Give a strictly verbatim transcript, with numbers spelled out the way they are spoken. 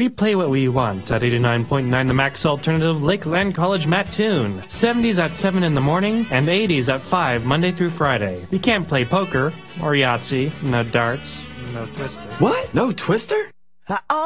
We play what we want at eighty-nine point nine The Max Alternative Lakeland College Mattoon. seventies at seven in the morning and eighties at five Monday through Friday. You can't play poker or Yahtzee, no darts, no Twister. What? No Twister? Uh-oh.